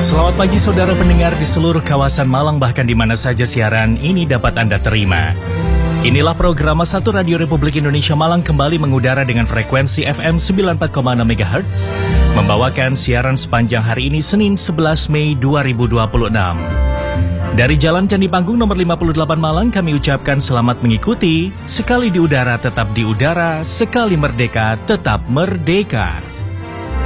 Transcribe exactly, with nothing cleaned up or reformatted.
Selamat pagi saudara pendengar di seluruh kawasan Malang, bahkan di mana saja siaran ini dapat Anda terima. Inilah program satu Radio Republik Indonesia Malang kembali mengudara dengan frekuensi F M sembilan puluh empat koma enam megahertz, membawakan siaran sepanjang hari ini Senin sebelas Mei dua ribu dua puluh enam. Dari Jalan Candi Panggung nomor lima puluh delapan Malang kami ucapkan selamat mengikuti. Sekali di udara tetap di udara, sekali merdeka tetap merdeka.